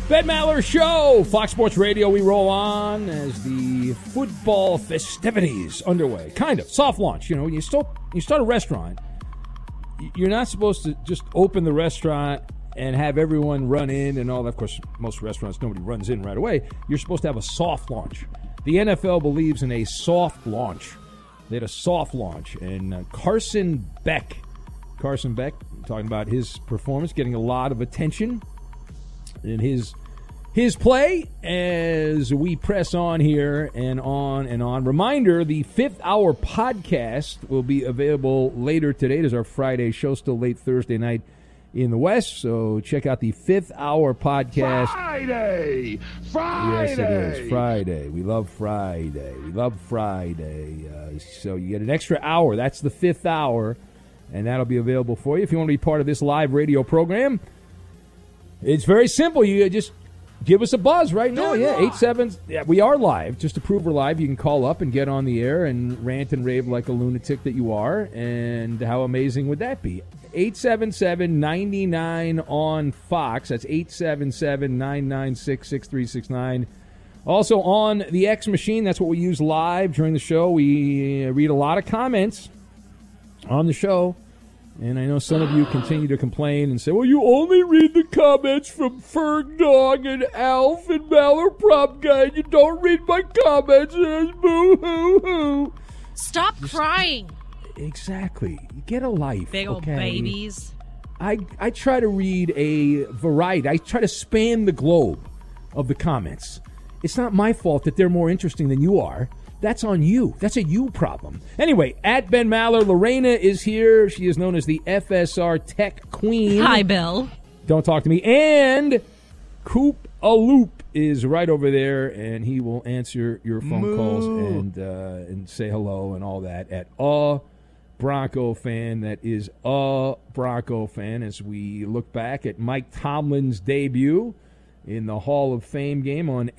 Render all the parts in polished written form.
Ben Maller Show, Fox Sports Radio. We roll on as the football festivities underway. Kind of soft launch. You know, when you start a restaurant, you're not supposed to just open the restaurant and have everyone run in and all that. Of course, most restaurants, nobody runs in right away. You're supposed to have a soft launch. The NFL believes in a soft launch. They had a soft launch, and Carson Beck, talking about his performance, getting a lot of attention in his play as we press on here and on and on. Reminder, the 5th Hour podcast will be available later today. It is our Friday show, still late Thursday night in the West, so check out the 5th Hour podcast. Friday! Yes, it is. Friday. We love Friday. So you get an extra hour. That's the 5th Hour, and that'll be available for you. If you want to be part of this live radio program, it's very simple. You just give us a buzz right now. Yeah, 87. Yeah, we are live. Just to prove we're live, you can call up and get on the air and rant and rave like a lunatic that you are. And how amazing would that be? 877-99 on Fox. That's 877-996-6369. Also on the X machine. That's what we use live during the show. We read a lot of comments on the show. And I know some of you continue to complain and say, well, you only read the comments from Ferg Dog and Alf and Maller Prop Guy. You don't read my comments. Boo-hoo-hoo. Stop crying. Exactly. Get a life. Big old babies. I try to read a variety. I try to span the globe of the comments. It's not my fault that they're more interesting than you are. That's on you. That's a you problem. Anyway, at Ben Maller, Lorena is here. She is known as the FSR Tech Queen. Hi, Bill. Don't talk to me. And Coop Aloop is right over there, and he will answer your phone calls and say hello and all that at Bronco fan. That is Bronco fan as we look back at Mike Tomlin's debut in the Hall of Fame game on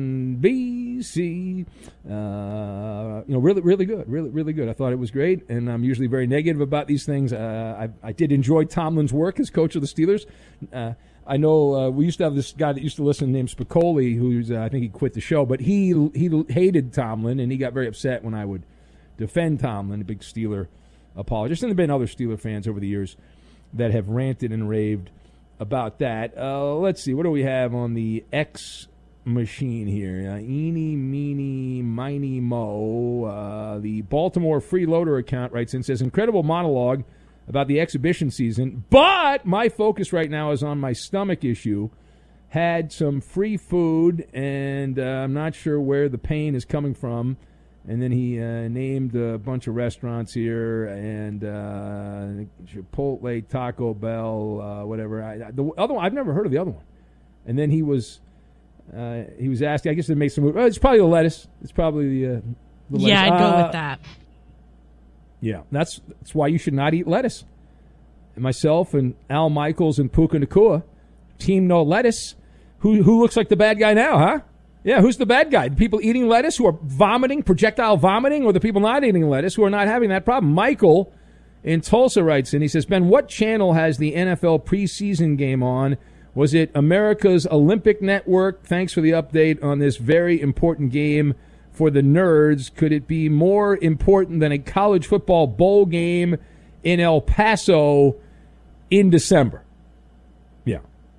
NBC. Really good. Really good. I thought it was great, and I'm usually very negative about these things. I did enjoy Tomlin's work as coach of the Steelers. I know we used to have this guy that used to listen named Spicoli, who's I think he quit the show, but he hated Tomlin, and he got very upset when I would defend Tomlin, a big Steeler apologist. And there have been other Steeler fans over the years that have ranted and raved about that. Let's see. What do we have on the X machine here? Eeny, meeny, miny, mo. The Baltimore Freeloader account writes in, says, incredible monologue about the exhibition season, but my focus right now is on my stomach issue. Had some free food, and I'm not sure where the pain is coming from. And then he named a bunch of restaurants here, and Chipotle, Taco Bell, whatever. The other one, I've never heard of the other one. And then he was asked, I guess it makes some. It's probably the lettuce. It's probably the lettuce. Yeah, I'd go with that. Yeah, that's why you should not eat lettuce. And myself and Al Michaels and Puka Nacua, team no lettuce. Who looks like the bad guy now, huh? Yeah, who's the bad guy? The people eating lettuce who are vomiting, projectile vomiting, or the people not eating lettuce who are not having that problem? Michael in Tulsa writes in, he says, Ben, what channel has the NFL preseason game on? Was it America's Olympic Network? Thanks for the update on this very important game for the nerds. Could it be more important than a college football bowl game in El Paso in December? Yeah.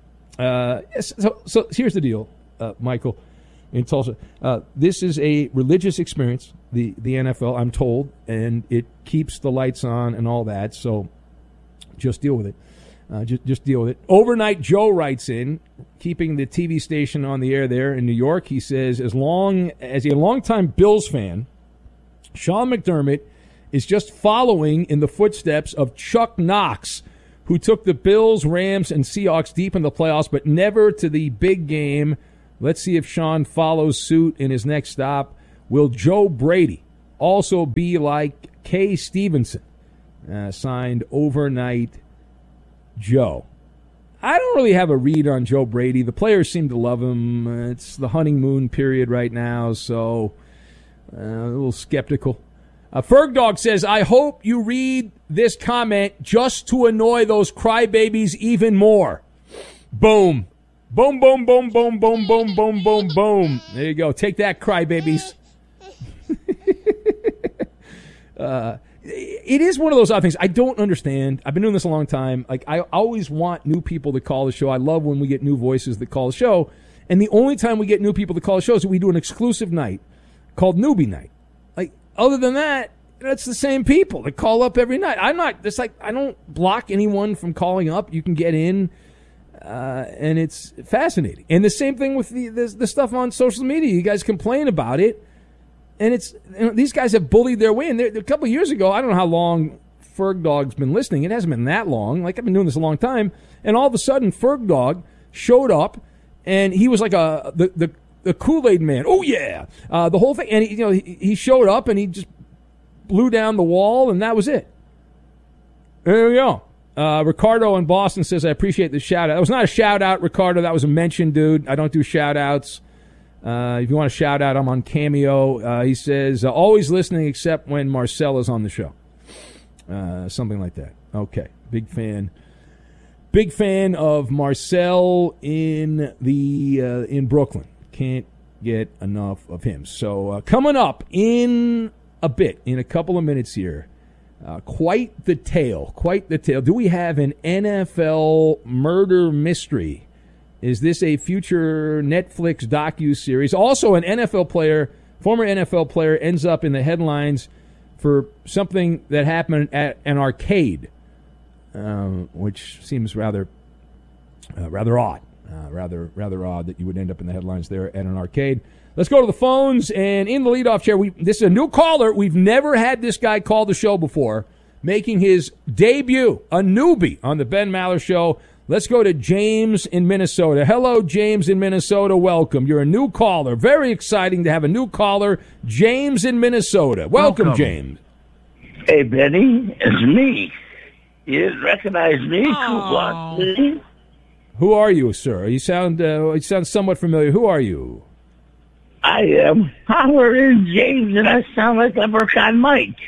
So here's the deal, Michael. In Tulsa, this is a religious experience, the NFL, I'm told, and it keeps the lights on and all that, so just deal with it. Just deal with it. Overnight Joe writes in, keeping the TV station on the air there in New York. He says, as a longtime Bills fan, Sean McDermott is just following in the footsteps of Chuck Knox, who took the Bills, Rams, and Seahawks deep in the playoffs, but never to the big game. Let's see if Sean follows suit in his next stop. Will Joe Brady also be like Kay Stevenson? Signed Overnight Joe. I don't really have a read on Joe Brady. The players seem to love him. It's the honeymoon period right now, so a little skeptical. Ferg Dog says, I hope you read this comment just to annoy those crybabies even more. Boom. Boom, boom, boom, boom, boom, boom, boom, boom, boom. There you go. Take that, crybabies. It is one of those odd things. I don't understand. I've been doing this a long time. Like, I always want new people to call the show. I love when we get new voices that call the show. And the only time we get new people to call the show is that we do an exclusive night called Newbie Night. Like, other than that, it's the same people that call up every night. I don't block anyone from calling up. You can get in. And it's fascinating. And the same thing with the stuff on social media. You guys complain about it, and these guys have bullied their way in. A couple of years ago, I don't know how long Ferg Dog's been listening. It hasn't been that long. Like, I've been doing this a long time, and all of a sudden, Ferg Dog showed up, and he was like the Kool-Aid man. Oh yeah, the whole thing. And he showed up, and he just blew down the wall, and that was it. There we go. Ricardo in Boston says, I appreciate the shout-out. That was not a shout-out, Ricardo. That was a mention, dude. I don't do shout-outs. If you want a shout-out, I'm on Cameo. He says, always listening except when Marcel is on the show. Something like that. Okay. Big fan. Big fan of Marcel in Brooklyn. Can't get enough of him. So coming up in a bit, in a couple of minutes here, quite the tale. Do we have an NFL murder mystery? Is this a future Netflix docu-series? Also, an NFL player, former NFL player, ends up in the headlines for something that happened at an arcade, which seems rather odd. Rather odd that you would end up in the headlines there at an arcade. Let's go to the phones, and in the leadoff chair, this is a new caller. We've never had this guy call the show before, making his debut, a newbie, on the Ben Maller Show. Let's go to James in Minnesota. Hello, James in Minnesota. Welcome. You're a new caller. Very exciting to have a new caller, James in Minnesota. Welcome. James. Hey, Benny, it's me. You didn't recognize me? Oh. Who are you, sir? You sound somewhat familiar. Who are you? I am Hollering James, and I sound like Leprechaun Mike.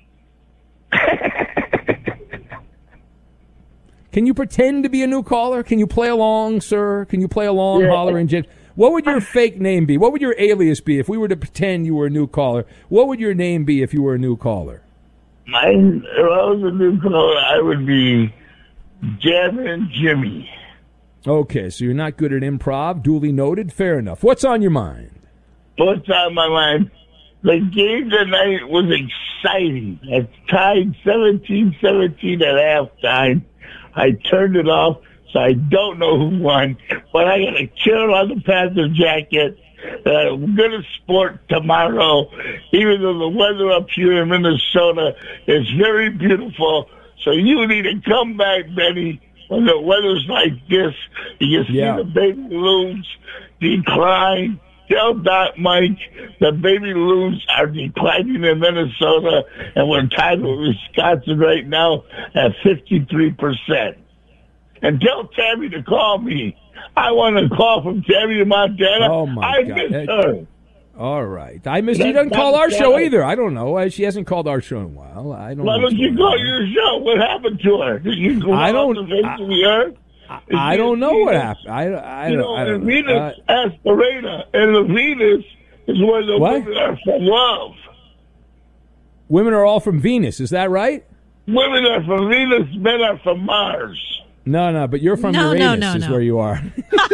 Can you pretend to be a new caller? Can you play along, sir? Can you play along, Yeah. Hollering James? What would your fake name be? What would your alias be if we were to pretend you were a new caller? What would your name be if you were a new caller? If I was a new caller, I would be Jabbing Jimmy. Okay, so you're not good at improv. Duly noted. Fair enough. What's on your mind? What's on my mind? The game tonight was exciting. It tied 17-17 at halftime. I turned it off, so I don't know who won. But I got a Carolina Panther jacket that I'm going to sport tomorrow, even though the weather up here in Minnesota is very beautiful. So you need to come back, Benny, when the weather's like this. You can see the baby loons decline. Tell Doc Mike the baby loons are declining in Minnesota, and we're tied with Wisconsin right now at 53%. And tell Tammy to call me. I want a call from Tammy in Montana. Oh, my I God. miss her. All right. I miss. She doesn't call our show either. I don't know. She hasn't called our show in a while. I don't know. Why don't you call your show? What happened to her? Did you go off the face of the earth? I don't know what happened. I don't know. Venus Aspirata, and the Venus is where the women are from love. Women are all from Venus. Is that right? Women are from Venus, men are from Mars. No, but you're from Uranus is where you are.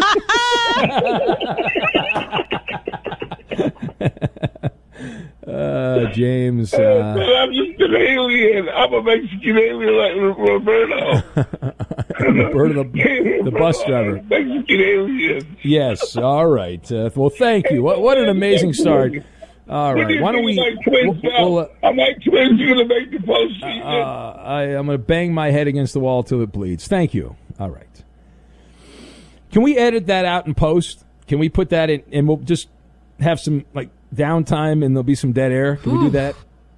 James. I'm just an alien. I'm a Mexican alien like Roberto. Roberto, the bus driver. Mexican alien. Yes, all right. Well, thank you. What an amazing start. All right. Why don't we... Are my twins going to make the postseason? I'm going to bang my head against the wall till it bleeds. Thank you. All right. Can we edit that out in post? Can we put that in, and we'll just have some downtime, and there'll be some dead air? Can we do that?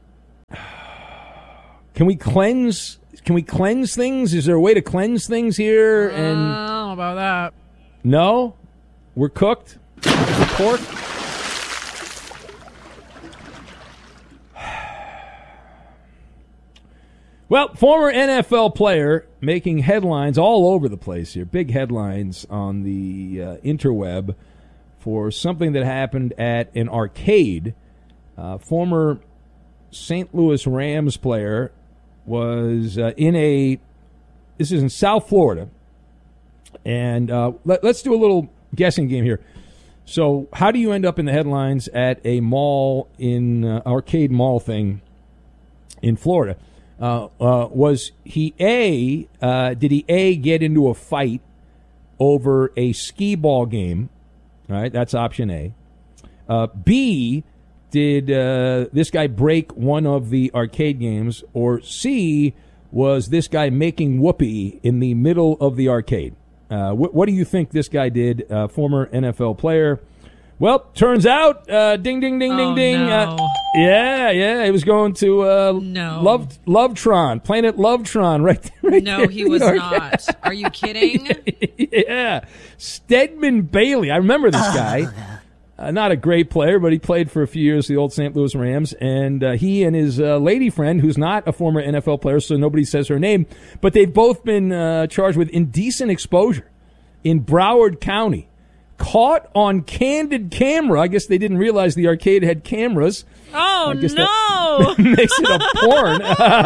Can we cleanse things? Is there a way to cleanse things here? And I don't know about that. No? We're cooked? Pork? Well, former NFL player making headlines all over the place here. Big headlines on the interweb for something that happened at an arcade. Former St. Louis Rams player was this is in South Florida. And let's do a little guessing game here. So how do you end up in the headlines at a mall arcade mall thing in Florida? Did he get into a fight over a skee ball game? All right, that's option A. B, did this guy break one of the arcade games? Or C, was this guy making whoopee in the middle of the arcade? What do you think this guy did, former NFL player? Well, turns out, ding, ding, ding, ding, ding. No. He was going to No. Lovetron, Planet Lovetron, right No, there he in was the not. Are you kidding? Yeah. Stedman Bailey. I remember this guy. Not a great player, but he played for a few years, the old St. Louis Rams. And he and his lady friend, who's not a former NFL player, so nobody says her name, but they've both been charged with indecent exposure in Broward County. Caught on candid camera. I guess they didn't realize the arcade had cameras. Oh, I guess no. That makes it a porn.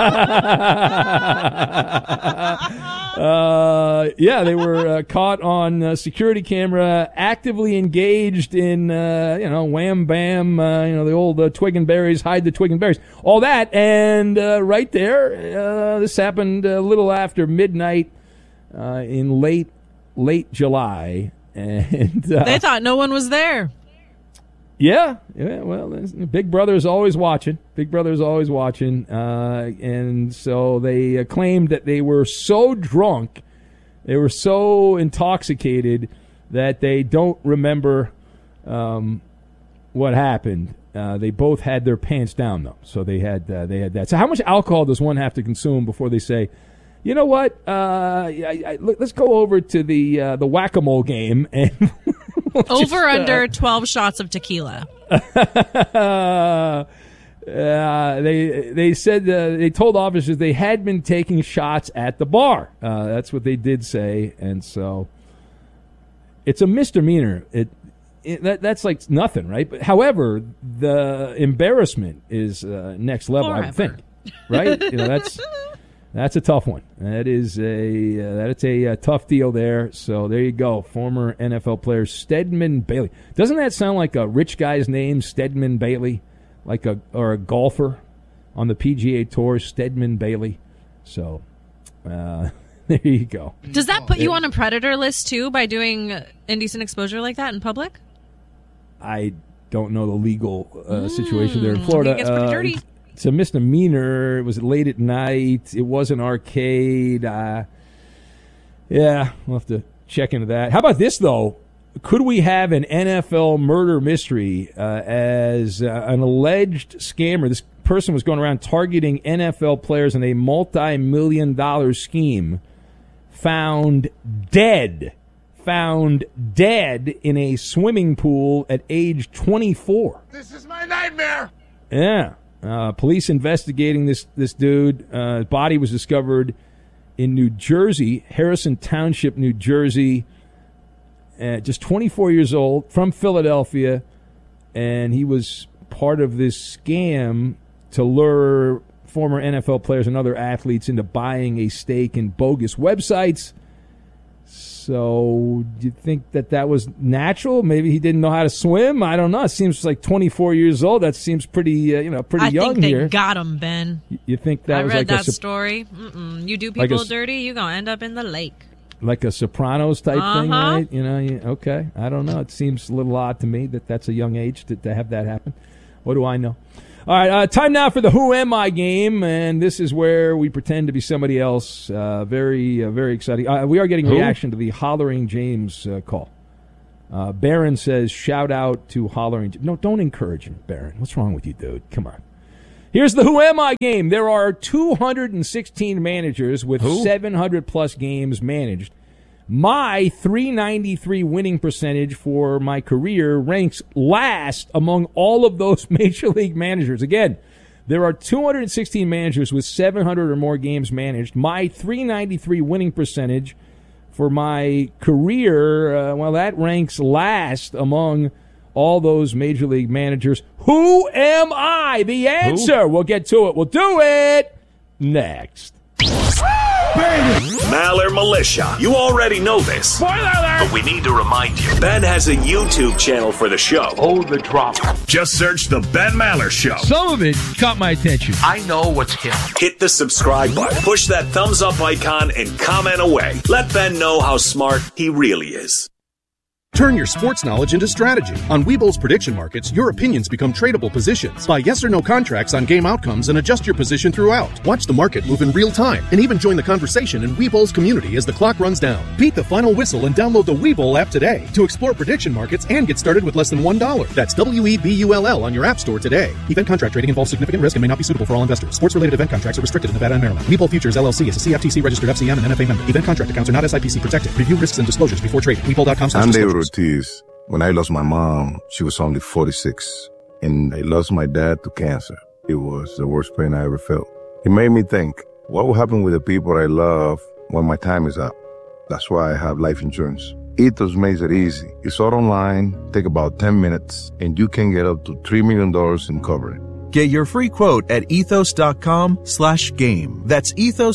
They were caught on security camera, actively engaged in, wham bam, the old twig and berries, hide the twig and berries, all that. And right there, this happened a little after midnight in late July. And They thought no one was there. Yeah. Well, Big Brother is always watching. And so they claimed that they were so drunk, they were so intoxicated that they don't remember what happened. They both had their pants down, though. So they had that. So how much alcohol does one have to consume before they say, you know what? Let's go over to the whack-a-mole game and Under 12 shots of tequila. They said they told officers they had been taking shots at the bar. That's what they did say, and so it's a misdemeanor. That's like nothing, right? But however, the embarrassment is next level. Forever. I would think, right? That's a tough one. That's a tough deal there. So there you go. Former NFL player Stedman Bailey. Doesn't that sound like a rich guy's name, Stedman Bailey, or a golfer on the PGA Tour, Stedman Bailey? So there you go. Does that put you on a predator list, too, by doing indecent exposure like that in public? I don't know the legal situation there in Florida. I think it gets pretty dirty. It's a misdemeanor. It was late at night. It was an arcade. We'll have to check into that. How about this, though? Could we have an NFL murder mystery as an alleged scammer? This person was going around targeting NFL players in a multi-million-dollar scheme. Found dead in a swimming pool at age 24. This is my nightmare. Yeah. Police investigating this dude. His body was discovered in New Jersey, Harrison Township, New Jersey. Just 24 years old, from Philadelphia, and he was part of this scam to lure former NFL players and other athletes into buying a stake in bogus websites. So, do you think that was natural? Maybe he didn't know how to swim. I don't know. It seems like 24 years old. That seems pretty, pretty I young think they here. got him, Ben. You think that I was read like that story. You do people dirty, you're going to end up in the lake. Like a Sopranos type thing, Uh-huh. right? Okay. I don't know. It seems a little odd to me that's a young age to have that happen. What do I know? All right, time now for the Who Am I game, and this is where we pretend to be somebody else. Very, very exciting. We are getting a reaction to the Hollering James call. Barron says, shout out to Hollering. No, don't encourage him, Barron. What's wrong with you, dude? Come on. Here's the Who Am I game. There are 216 managers with 700-plus games managed. My .393 winning percentage for my career ranks last among all of those Major League managers. Again, There are 216 managers with 700 or more games managed. My .393 winning percentage for my career, that ranks last among all those major league managers. Who am I? The answer. We'll get to it. We'll do it next. Maller Militia. You already know this. Spoiler alert! But we need to remind you. Ben has a YouTube channel for the show. Hold the drama. Just search The Ben Maller Show. Some of it caught my attention. I know what's hip. Hit the subscribe button. Push that thumbs up icon and comment away. Let Ben know how smart he really is. Turn your sports knowledge into strategy. On Webull's prediction markets, your opinions become tradable positions. Buy yes or no contracts on game outcomes and adjust your position throughout. Watch the market move in real time and even join the conversation in Webull's community as the clock runs down. Beat the final whistle and download the Webull app today to explore prediction markets and get started with less than $1. That's WEBULL on your app store today. Event contract trading involves significant risk and may not be suitable for all investors. Sports-related event contracts are restricted in Nevada and Maryland. Webull Futures LLC is a CFTC registered FCM and NFA member. Event contract accounts are not SIPC protected. Review risks and disclosures before trading. Webull.com/disclosures. Ortiz. When I lost my mom, she was only 46, and I lost my dad to cancer. It was the worst pain I ever felt. It made me think, what will happen with the people I love when my time is up? That's why I have life insurance. Ethos makes it easy. It's all online, take about 10 minutes, and you can get up to $3 million in coverage. Get your free quote at ethos.com/game. That's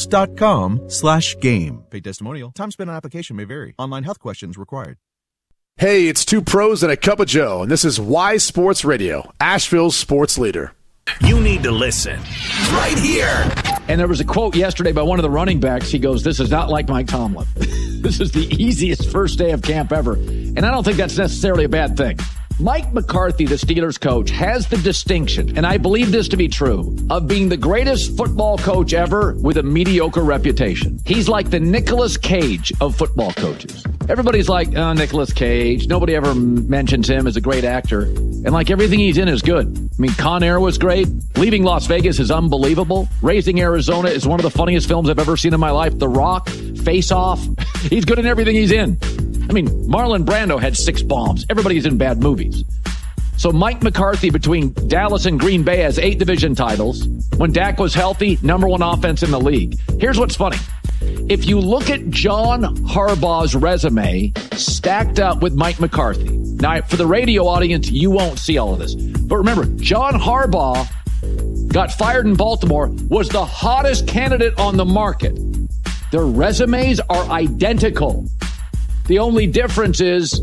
ethos.com/game. Paid testimonial. Time spent on application may vary. Online health questions required. Hey, it's two pros and a cup of Joe, and this is Y Sports Radio, Asheville's sports leader. You need to listen right here. And there was a quote yesterday by one of the running backs. He goes, "This is not like Mike Tomlin." This is the easiest first day of camp ever. And I don't think that's necessarily a bad thing. Mike McCarthy, the Steelers coach, has the distinction, and I believe this to be true, of being the greatest football coach ever with a mediocre reputation. He's like the Nicolas Cage of football coaches. Everybody's like, oh, Nicolas Cage. Nobody ever mentions him as a great actor. And like everything he's in is good. I mean, Con Air was great. Leaving Las Vegas is unbelievable. Raising Arizona is one of the funniest films I've ever seen in my life. The Rock, Face Off. He's good in everything he's in. I mean, Marlon Brando had 6 bombs. Everybody's in bad movies. So Mike McCarthy, between Dallas and Green Bay, has 8 division titles. When Dak was healthy, #1 offense in the league. Here's what's funny. If you look at John Harbaugh's resume stacked up with Mike McCarthy. Now, for the radio audience, you won't see all of this. But remember, John Harbaugh got fired in Baltimore, was the hottest candidate on the market. Their resumes are identical. The only difference is,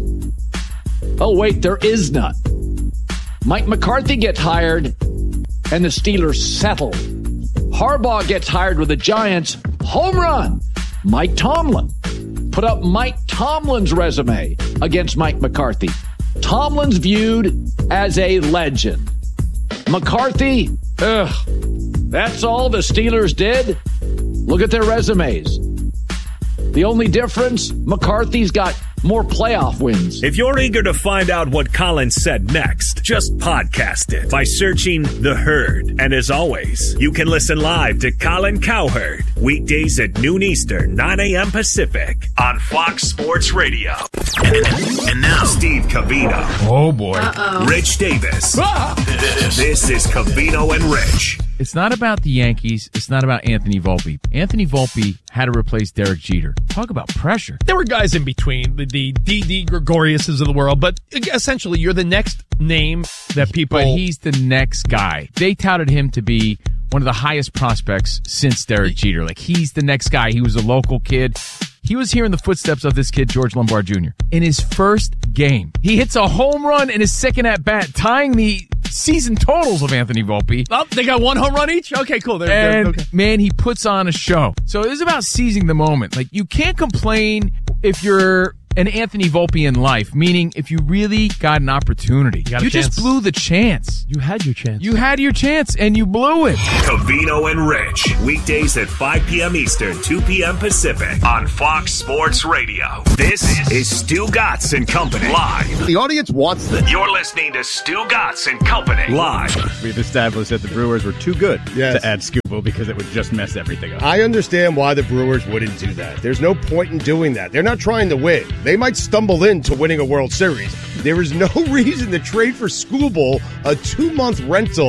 oh, wait, there is none. Mike McCarthy gets hired, and the Steelers settle. Harbaugh gets hired with the Giants. Home run. Mike Tomlin. Put up Mike Tomlin's resume against Mike McCarthy. Tomlin's viewed as a legend. McCarthy, that's all the Steelers did? Look at their resumes. The only difference, McCarthy's got more playoff wins. If you're eager to find out what Colin said next, just podcast it by searching The Herd. And as always, you can listen live to Colin Cowherd weekdays at noon Eastern, 9 a.m. Pacific on Fox Sports Radio. And now, Steve Covino. Oh, boy. Rich Davis. This is Covino and Rich. It's not about the Yankees. It's not about Anthony Volpe. Anthony Volpe had to replace Derek Jeter. Talk about pressure. There were guys in between, the D.D. Gregoriuses of the world, but essentially you're the next name that people... But he's the next guy. They touted him to be one of the highest prospects since Derek Jeter. Like, he's the next guy. He was a local kid. He was here in the footsteps of this kid, George Lombard Jr. In his first game, he hits a home run in his second at-bat, tying the season totals of Anthony Volpe. Oh, they got 1 home run each? Okay, cool. Okay. Man, he puts on a show. So it is about seizing the moment. Like, you can't complain if you're an Anthony Volpe in life, meaning if you really got an opportunity. You just blew the chance. You had your chance. You had your chance, and you blew it. Covino and Rich, weekdays at 5 p.m. Eastern, 2 p.m. Pacific on Fox Sports Radio. This is Stu Gatz and Company live. The audience wants this. You're listening to Stu Gatz and Company live. We've established that the Brewers were too good to add Scuba because it would just mess everything up. I understand why the Brewers wouldn't do that. There's no point in doing that. They're not trying to win. They might stumble into winning a World Series. There is no reason to trade for Skubal, a 2-month rental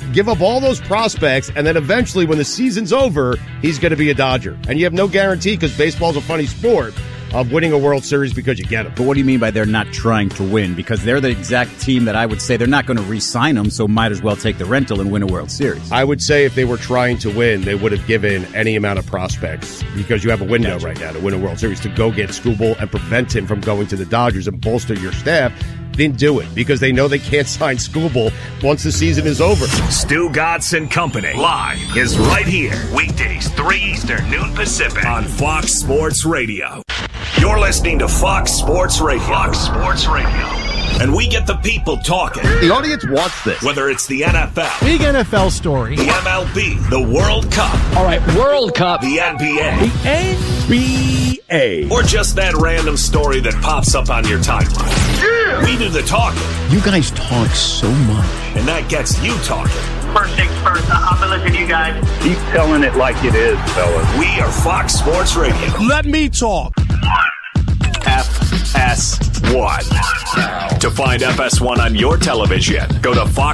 give up all those prospects, and then eventually when the season's over, he's going to be a Dodger. And you have no guarantee, because baseball's a funny sport, of winning a World Series because you get him. But what do you mean by they're not trying to win? Because they're the exact team that I would say they're not going to re-sign him, so might as well take the rental and win a World Series. I would say if they were trying to win, they would have given any amount of prospects, because you have a window right now to win a World Series, to go get Skubal and prevent him from going to the Dodgers and bolster your staff. Didn't do it because they know they can't sign Skubal once the season is over. Stu Godson Company live is right here. Weekdays 3 Eastern, noon Pacific on Fox Sports Radio. You're listening to Fox Sports Radio. Fox Sports Radio. And we get the people talking. The audience wants this. Whether it's the NFL. Big NFL story. The MLB. The World Cup. All right, World Cup. The NBA. The NBA. Or just that random story that pops up on your timeline. Yeah! We do the talking. You guys talk so much. And that gets you talking. First things first, I've been listening to you guys. Keep telling it like it is, fellas. We are Fox Sports Radio. Let me talk. FS1. To find FS1 on your television, go to Fox